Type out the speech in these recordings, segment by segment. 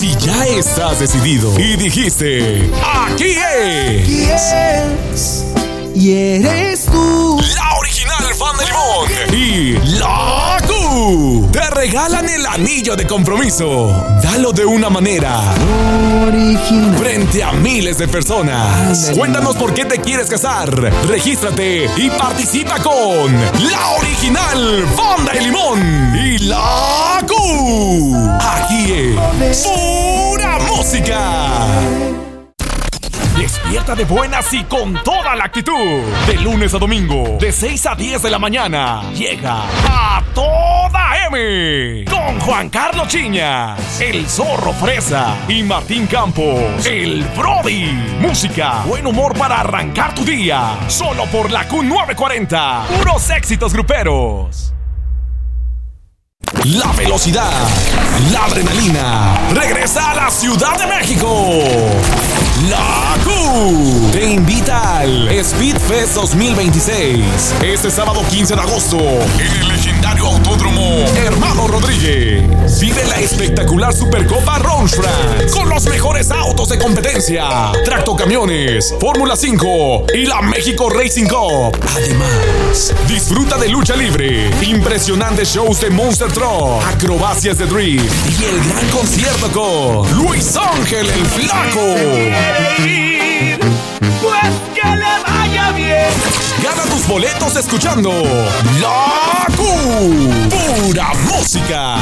Si ya estás decidido y dijiste, aquí es, y eres tú, la original Fan de Limón y la Q te regalan el anillo de compromiso. Dalo de una manera original frente a miles de personas. Cuéntanos por qué te quieres casar. Regístrate y participa con la original Fan de Limón y la Q. Aquí es pura música. Despierta de buenas y con toda la actitud. De lunes a domingo, de 6 a 10 de la mañana, llega A Toda M con Juan Carlos Chiñas, el Zorro Fresa y Martín Campos, el Brody. Música, buen humor para arrancar tu día. Solo por la Q940. Puros éxitos gruperos. La velocidad, la adrenalina, regresa a la Ciudad de México. La Q te invita al Speed Fest 2026. Este sábado 15 de agosto, en el legendario autódromo Hermano Rodríguez. Vive la espectacular Supercopa Rundstrand con los mejores autos de competencia, tractocamiones, Fórmula 5 y la México Racing Cup. Además, disfruta de lucha libre, impresionantes shows de Monster Truck, acrobacias de drift y el gran concierto con Luis Ángel el Flaco. Pues que le vaya bien. Gana tus boletos escuchando La Q. Pura música.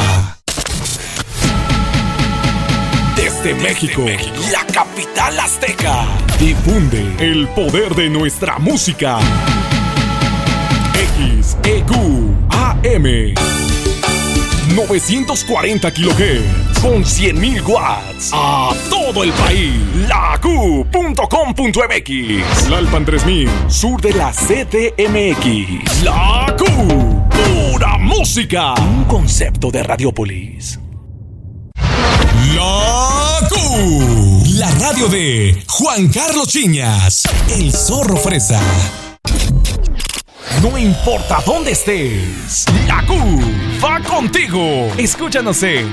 Desde México, la capital azteca, difunde el poder de nuestra música. XEQ AM 940 kHz con 100.000 watts a todo el país. LaQ.com.mx. Lalpan 3000, sur de la CDMX. La Q, pura música. Un concepto de Radiopolis. La Q, la radio de Juan Carlos Chiñas, el Zorro Fresa. No importa dónde estés, la Q va contigo. Escúchanos en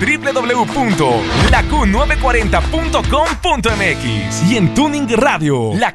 www.laQ940.com.mx y en Tuning Radio, la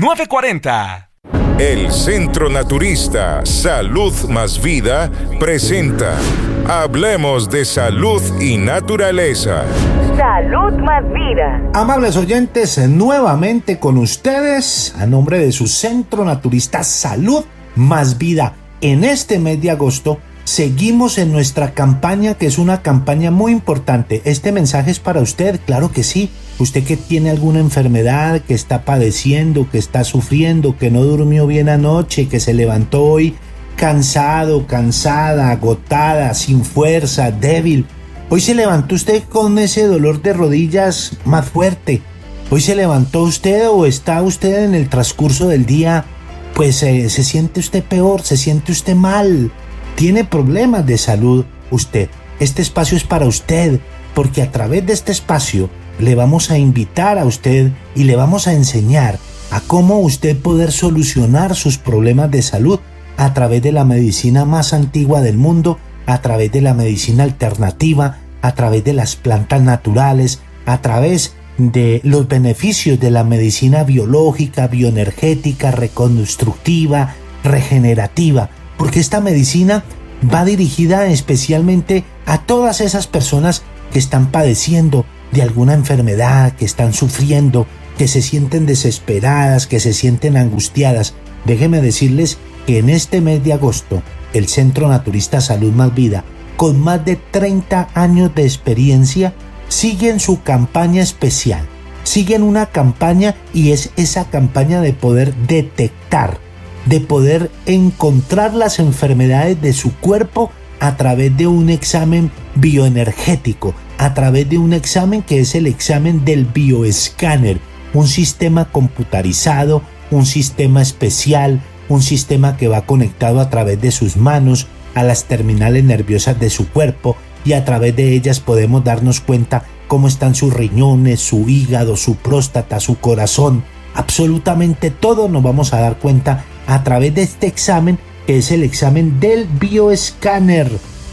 Q940. El Centro Naturista Salud Más Vida presenta Hablemos de Salud y Naturaleza. Salud Más Vida. Amables oyentes, nuevamente con ustedes, a nombre de su Centro Naturista Salud Más Vida. En este mes de agosto seguimos en nuestra campaña, que es una campaña muy importante. Este mensaje es para usted, claro que sí. Usted que tiene alguna enfermedad, que está padeciendo, que está sufriendo, que no durmió bien anoche, que se levantó hoy cansado, cansada, agotada, sin fuerza, débil. Hoy se levantó usted con ese dolor de rodillas más fuerte. Hoy se levantó usted o está usted en el transcurso del día, pues se siente usted peor, se siente usted mal, tiene problemas de salud usted. Este espacio es para usted, porque a través de este espacio le vamos a invitar a usted y le vamos a enseñar a cómo usted poder solucionar sus problemas de salud a través de la medicina más antigua del mundo, a través de la medicina alternativa, a través de las plantas naturales, a través de los beneficios de la medicina biológica, bioenergética, reconstructiva, regenerativa, porque esta medicina va dirigida especialmente a todas esas personas que están padeciendo de alguna enfermedad, que están sufriendo, que se sienten desesperadas, que se sienten angustiadas. Déjenme decirles que en este mes de agosto, el Centro Naturista Salud Más Vida, con más de 30 años de experiencia, siguen su campaña especial. Siguen una campaña, y es esa campaña de poder detectar, de poder encontrar las enfermedades de su cuerpo a través de un examen bioenergético, a través de un examen que es el examen del bioescáner, un sistema computarizado, un sistema especial, un sistema que va conectado a través de sus manos a las terminales nerviosas de su cuerpo, y a través de ellas podemos darnos cuenta cómo están sus riñones, su hígado, su próstata, su corazón. Absolutamente todo nos vamos a dar cuenta a través de este examen, que es el examen del bioescáner.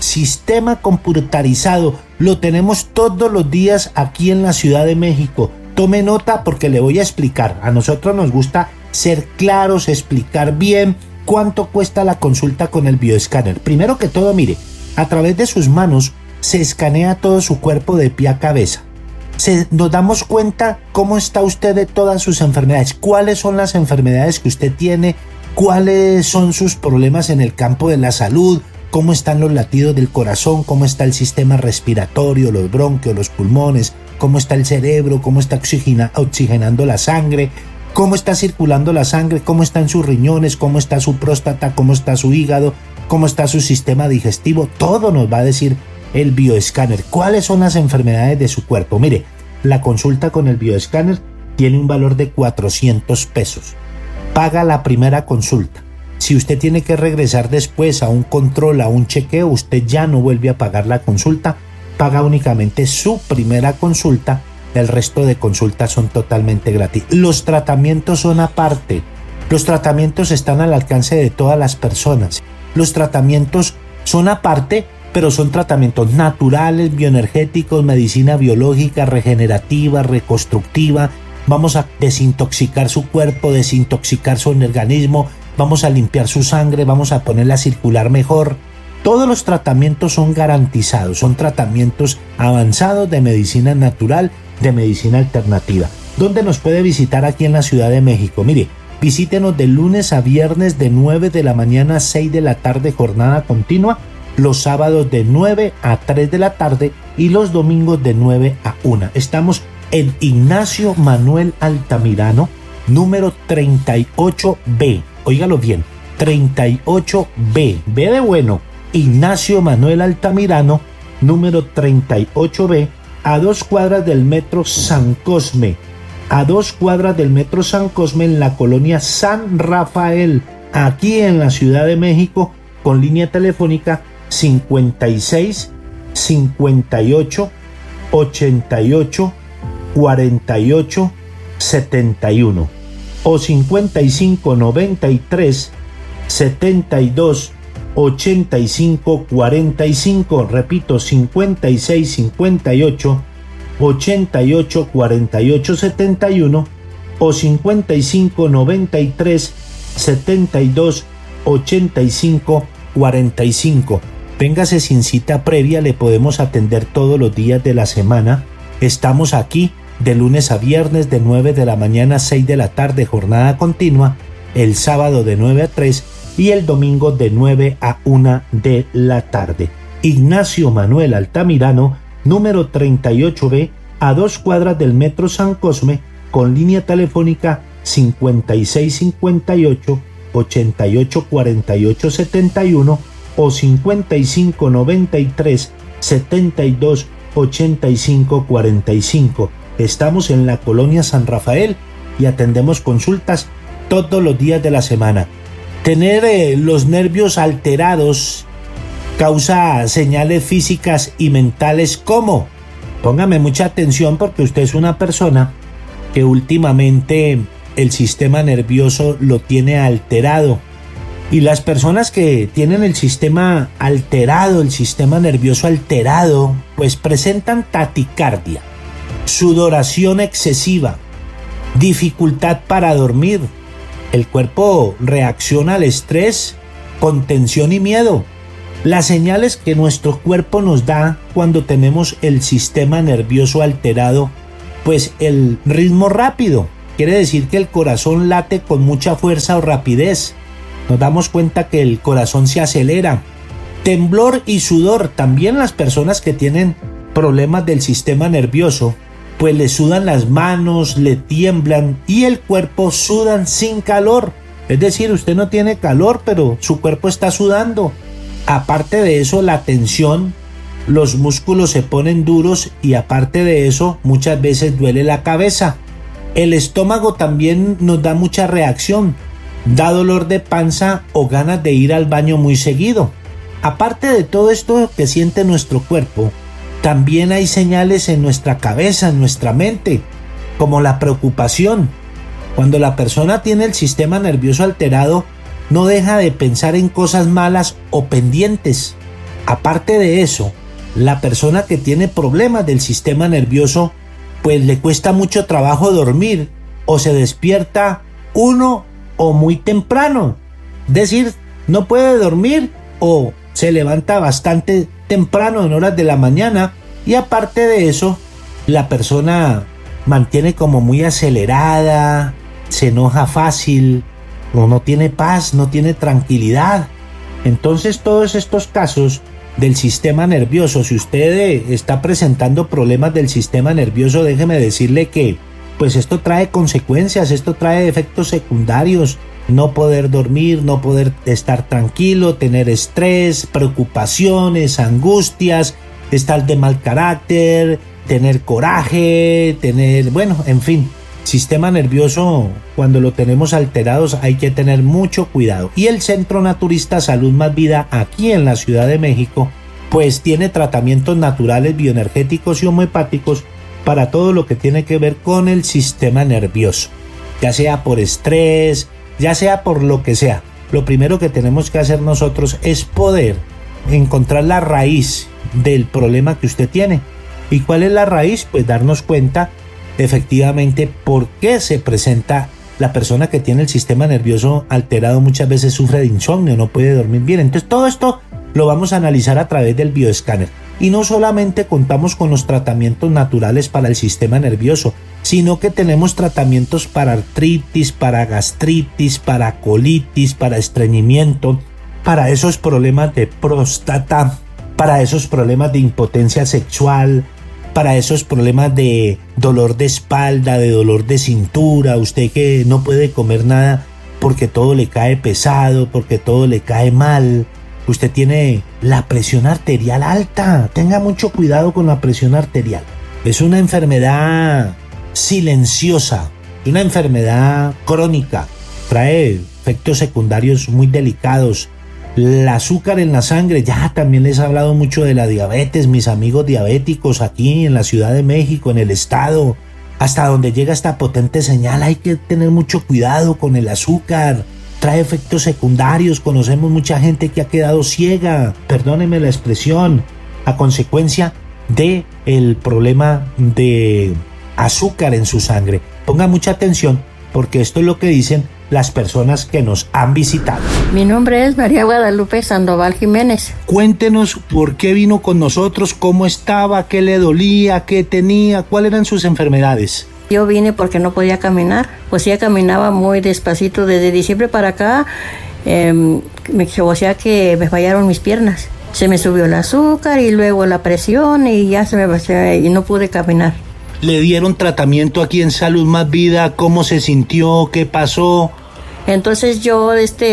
sistema computarizado. Lo tenemos todos los días aquí en la Ciudad de México. Tome nota porque le voy a explicar. A nosotros nos gusta ser claros, explicar bien cuánto cuesta la consulta con el bioescáner. Primero que todo, mire, a través de sus manos se escanea todo su cuerpo de pie a cabeza. Nos damos cuenta cómo está usted de todas sus enfermedades, cuáles son las enfermedades que usted tiene, cuáles son sus problemas en el campo de la salud, cómo están los latidos del corazón, cómo está el sistema respiratorio, los bronquios, los pulmones, cómo está el cerebro, cómo está oxigenando la sangre, cómo está circulando la sangre, cómo están sus riñones, cómo está su próstata, cómo está su hígado, cómo está su sistema digestivo. Todo nos va a decir el bioescáner. ¿Cuáles son las enfermedades de su cuerpo? Mire, la consulta con el bioescáner tiene un valor de 400 pesos. Paga la primera consulta. Si usted tiene que regresar después a un control, a un chequeo, usted ya no vuelve a pagar la consulta, paga únicamente su primera consulta. El resto de consultas son totalmente gratis. Los tratamientos son aparte. Los tratamientos están al alcance de todas las personas. Los tratamientos son aparte, pero son tratamientos naturales, bioenergéticos, medicina biológica, regenerativa, reconstructiva. Vamos a desintoxicar su cuerpo, desintoxicar su organismo, vamos a limpiar su sangre, vamos a ponerla a circular mejor. Todos los tratamientos son garantizados, son tratamientos avanzados de medicina natural, de medicina alternativa. ¿Dónde nos puede visitar aquí en la Ciudad de México? Mire, visítenos de lunes a viernes de 9 de la mañana a 6 de la tarde, jornada continua, los sábados de 9 a 3 de la tarde y los domingos de 9 a 1. Estamos en Ignacio Manuel Altamirano, número 38B. Óigalo bien, 38B. B de bueno. Ignacio Manuel Altamirano, número 38B, a 2 cuadras del metro San Cosme. A 2 cuadras del metro San Cosme en la colonia San Rafael, aquí en la Ciudad de México, con línea telefónica 56 58 88 48 71 o 55 93 72 85 45. Repito, 56 58 88 48 71 o 55 93 72 85 45. Véngase sin cita previa, le podemos atender todos los días de la semana. Estamos aquí de lunes a viernes de 9 de la mañana a 6 de la tarde, jornada continua, el sábado de 9 a 3 y el domingo de 9 a 1 de la tarde. Ignacio Manuel Altamirano, número 38B, a 2 cuadras del metro San Cosme, con línea telefónica 56 58 88 48 71 o 55 93 72 85 45. Estamos en la colonia San Rafael y atendemos consultas todos los días de la semana. Tener los nervios alterados causa señales físicas y mentales como, póngame mucha atención porque usted es una persona que últimamente el sistema nervioso lo tiene alterado. Y las personas que tienen el sistema alterado, el sistema nervioso alterado, pues presentan taquicardia, sudoración excesiva, dificultad para dormir. El cuerpo reacciona al estrés con tensión y miedo. Las señales que nuestro cuerpo nos da cuando tenemos el sistema nervioso alterado, pues el ritmo rápido, quiere decir que el corazón late con mucha fuerza o rapidez. Nos damos cuenta que el corazón se acelera. Temblor y sudor. También las personas que tienen problemas del sistema nervioso, pues le sudan las manos, le tiemblan y el cuerpo sudan sin calor. Es decir, usted no tiene calor, pero su cuerpo está sudando. Aparte de eso, la tensión, los músculos se ponen duros y aparte de eso, muchas veces duele la cabeza. El estómago también nos da mucha reacción. Da dolor de panza o ganas de ir al baño muy seguido. Aparte de todo esto que siente nuestro cuerpo, también hay señales en nuestra cabeza, en nuestra mente, como la preocupación. Cuando la persona tiene el sistema nervioso alterado, no deja de pensar en cosas malas o pendientes. Aparte de eso, la persona que tiene problemas del sistema nervioso, pues le cuesta mucho trabajo dormir o se despierta uno o muy temprano. Es decir, no puede dormir o se levanta bastante temprano en horas de la mañana, y aparte de eso, la persona mantiene como muy acelerada, se enoja fácil, o no tiene paz, no tiene tranquilidad. Entonces todos estos casos del sistema nervioso, si usted está presentando problemas del sistema nervioso, déjeme decirle que pues esto trae consecuencias, esto trae efectos secundarios: no poder dormir, no poder estar tranquilo, tener estrés, preocupaciones, angustias, estar de mal carácter, tener coraje, en fin. Sistema nervioso, cuando lo tenemos alterados, hay que tener mucho cuidado. Y el Centro Naturista Salud Más Vida, aquí en la Ciudad de México, pues tiene tratamientos naturales, bioenergéticos y homeopáticos para todo lo que tiene que ver con el sistema nervioso, ya sea por estrés, ya sea por lo que sea. Lo primero que tenemos que hacer nosotros es poder encontrar la raíz del problema que usted tiene. ¿Y cuál es la raíz? Pues darnos cuenta efectivamente por qué se presenta. La persona que tiene el sistema nervioso alterado muchas veces sufre de insomnio, no puede dormir bien. Entonces todo esto lo vamos a analizar a través del bioescáner. Y no solamente contamos con los tratamientos naturales para el sistema nervioso, sino que tenemos tratamientos para artritis, para gastritis, para colitis, para estreñimiento, para esos problemas de próstata, para esos problemas de impotencia sexual, para esos problemas de dolor de espalda, de dolor de cintura, usted que no puede comer nada porque todo le cae pesado, porque todo le cae mal, usted tiene la presión arterial alta, tenga mucho cuidado con la presión arterial. Es una enfermedad silenciosa, una enfermedad crónica, trae efectos secundarios muy delicados. El azúcar en la sangre, ya también les he hablado mucho de la diabetes, mis amigos diabéticos aquí en la Ciudad de México, en el estado, hasta donde llega esta potente señal. Hay que tener mucho cuidado con el azúcar, trae efectos secundarios. Conocemos mucha gente que ha quedado ciega, perdónenme la expresión, a consecuencia de el problema de azúcar en su sangre. Ponga mucha atención, porque esto es lo que dicen las personas que nos han visitado. Mi nombre es María Guadalupe Sandoval Jiménez. Cuéntenos por qué vino con nosotros, cómo estaba, qué le dolía, qué tenía, cuáles eran sus enfermedades. Yo vine porque no podía caminar, pues ya caminaba muy despacito desde diciembre para acá, o sea que me fallaron mis piernas. Se me subió el azúcar y luego la presión y ya y no pude caminar. ¿Le dieron tratamiento aquí en Salud Más Vida? ¿Cómo se sintió? ¿Qué pasó? Entonces yo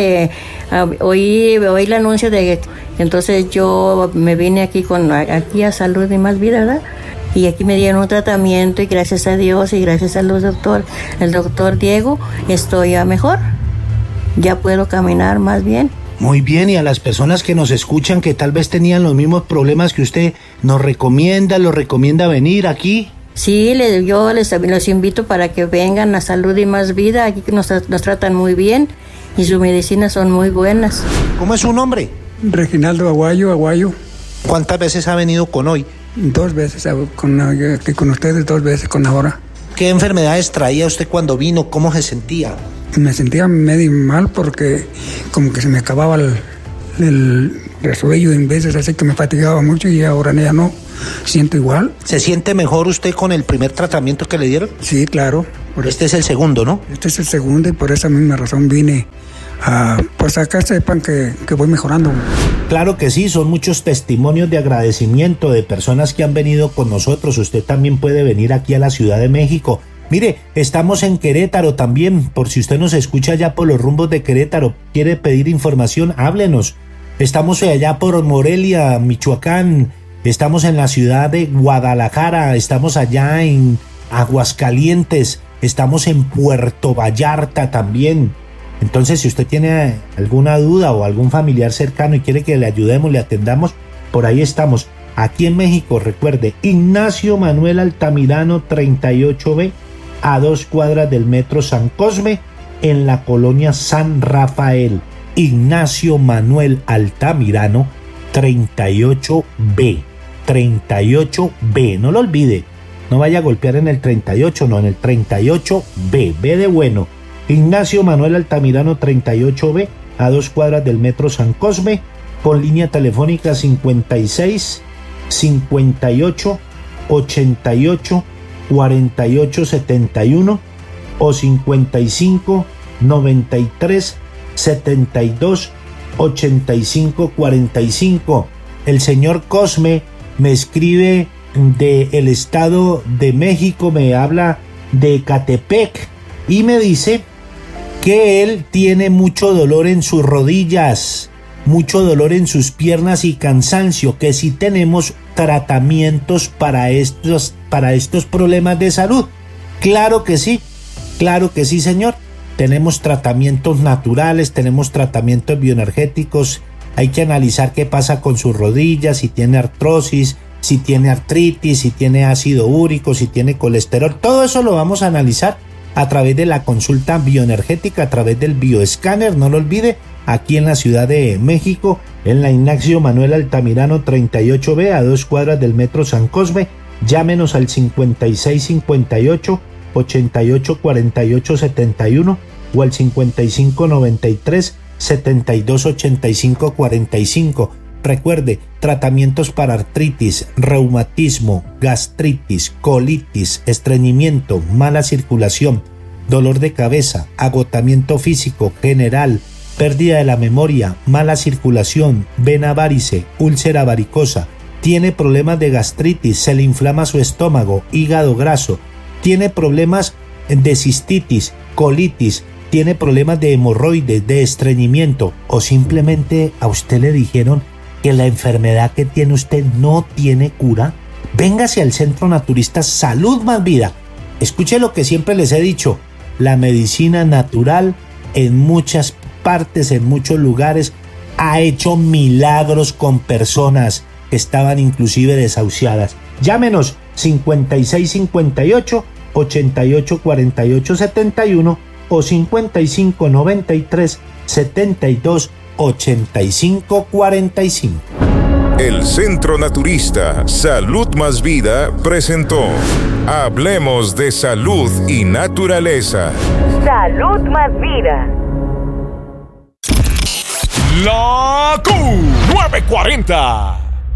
oí el anuncio entonces yo me vine aquí a Salud y Más Vida, ¿verdad? Y aquí me dieron un tratamiento y gracias a Dios y gracias al el doctor Diego, estoy ya mejor. Ya puedo caminar más bien. Muy bien, y a las personas que nos escuchan que tal vez tenían los mismos problemas que usted, ¿los recomienda venir aquí? Sí, yo los invito para que vengan a Salud y Más Vida. Aquí nos tratan muy bien y sus medicinas son muy buenas. ¿Cómo es su nombre? Reginaldo Aguayo. ¿Cuántas veces ha venido con hoy? 2 veces, con ustedes 2 veces, con ahora. ¿Qué enfermedades traía usted cuando vino? ¿Cómo se sentía? Me sentía medio mal porque como que se me acababa el resuello en veces, así que me fatigaba mucho y ahora ya no. Siento igual. ¿Se siente mejor usted con el primer tratamiento que le dieron? Sí, claro. Este es el segundo, ¿no? Este es el segundo y por esa misma razón vine pues acá sepan que voy mejorando. Claro que sí, son muchos testimonios de agradecimiento de personas que han venido con nosotros. Usted también puede venir aquí a la Ciudad de México. Mire, estamos en Querétaro también, por si usted nos escucha allá por los rumbos de Querétaro, quiere pedir información, háblenos. Estamos allá por Morelia, Michoacán, estamos en la ciudad de Guadalajara, estamos allá en Aguascalientes, estamos en Puerto Vallarta también. Entonces, si usted tiene alguna duda o algún familiar cercano y quiere que le ayudemos, le atendamos, por ahí estamos. Aquí en México, recuerde, Ignacio Manuel Altamirano 38B, a 2 cuadras del metro San Cosme, en la colonia San Rafael. Ignacio Manuel Altamirano 38B. 38B, no lo olvide. No vaya a golpear en el 38, no, en el 38B. B de bueno. Ignacio Manuel Altamirano 38B, a 2 cuadras del Metro San Cosme, con línea telefónica 56 58 88 48 71 o 55 93 72 85 45. El señor Cosme me escribe del Estado de México, me habla de Ecatepec y me dice que él tiene mucho dolor en sus rodillas, mucho dolor en sus piernas y cansancio, que sí tenemos tratamientos para estos problemas de salud. Claro que sí, señor. Tenemos tratamientos naturales, tenemos tratamientos bioenergéticos. Hay que analizar qué pasa con sus rodillas, si tiene artrosis, si tiene artritis, si tiene ácido úrico, si tiene colesterol. Todo eso lo vamos a analizar a través de la consulta bioenergética, a través del bioescáner, no lo olvide, aquí en la Ciudad de México, en la Ignacio Manuel Altamirano 38B, a 2 cuadras del Metro San Cosme. Llámenos al 5658 88 48 71 o al 55 93 72 85 45. Recuerde, tratamientos para artritis, reumatismo, gastritis, colitis, estreñimiento, mala circulación, dolor de cabeza, agotamiento físico general, pérdida de la memoria, mala circulación, vena varice, úlcera varicosa, tiene problemas de gastritis, se le inflama su estómago, hígado graso, tiene problemas de cistitis, colitis, tiene problemas de hemorroides, de estreñimiento, o simplemente a usted le dijeron que la enfermedad que tiene usted no tiene cura, véngase al Centro Naturista Salud Más Vida. Escuche lo que siempre les he dicho, la medicina natural en muchas partes, en muchos lugares, ha hecho milagros con personas que estaban inclusive desahuciadas. Llámenos 5658 88 48 71 o 55 93 72 85 45. El Centro Naturista Salud Más Vida presentó Hablemos de Salud y Naturaleza. Salud Más Vida. La Q940.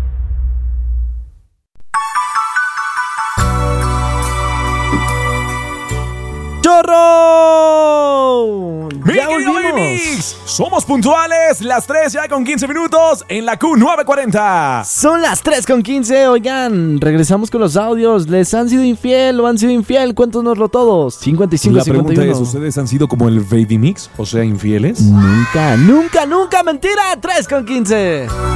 ¡Chorro! Mi ¡Ya querido volvimos! Mix, somos puntuales, las 3 ya con 15 minutos en la Q940. Son las 3:15, oigan, regresamos con los audios. ¿Les han sido infiel o han sido infiel? Cuéntanoslo todos. 55, La pregunta 51. es, ¿ustedes han sido como el Baby Mix? O sea, infieles. Nunca, nunca, nunca, mentira. 3:15.